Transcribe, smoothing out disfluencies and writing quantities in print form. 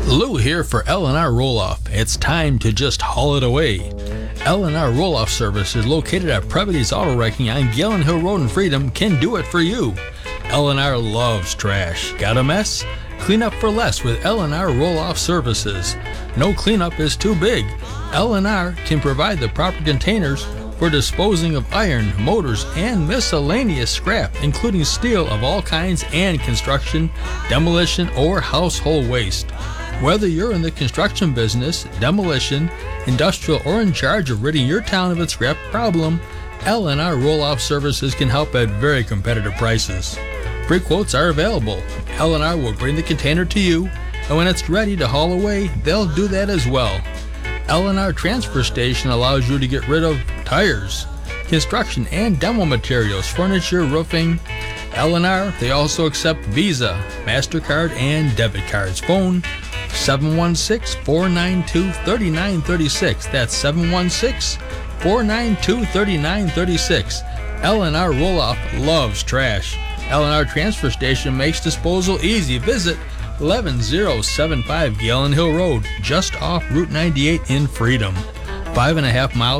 Lou here for L&R Roll-Off. It's time to just haul it away. L&R Roll-Off Service is located at Previty's Auto Wrecking on Galen Hill Road in Freedom can do it for you. L&R loves trash. Got a mess? Clean up for less with L&R Roll-Off Services. No cleanup is too big. L&R can provide the proper containers for disposing of iron, motors, and miscellaneous scrap, including steel of all kinds and construction, demolition, or household waste. Whether you're in the construction business, demolition, industrial, or in charge of ridding your town of its scrap problem, L&R Roll-Off Services can help at very competitive prices. Free quotes are available. L&R will bring the container to you, and when it's ready to haul away, they'll do that as well. L&R Transfer Station allows you to get rid of tires, construction and demo materials, furniture, roofing. L&R, they also accept Visa, MasterCard, and debit cards. Phone 716-492-3936. That's 716-492-3936. L&R Roll-Off loves trash. L&R Transfer Station makes disposal easy. Visit 11075 Galen Hill Road, just off Route 98 in Freedom. 5.5 miles